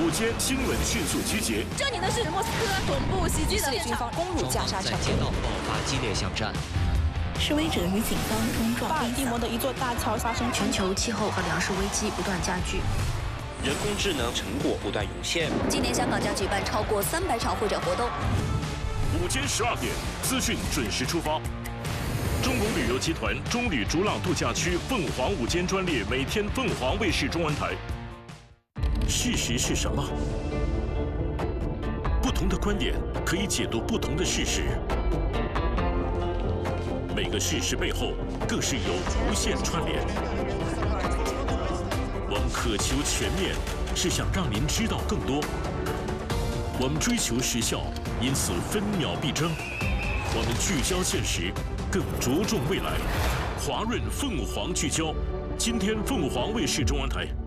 午间新闻迅速集结。 这里呢是莫斯科总部袭击的军方攻入加沙城， 在街道爆发激烈巷战。 示威者与警方冲撞。 巴尔的摩的一座大桥发生。 全球气候和粮食危机不断加剧。 人工智能成果不断涌现。 今年香港将举办超过300场会展活动。 午间12点，资讯准时出发。中国旅游集团中旅逐浪度假区凤凰午间专列，每天凤凰卫视中文台。事实是什么？不同的观点可以解读不同的事实。每个事实背后，更是有无限串联。 我们渴求全面，是想让您知道更多。我们追求时效，因此分秒必争。我们聚焦现实，更着重未来。华润凤凰聚焦，今天凤凰卫视中文台。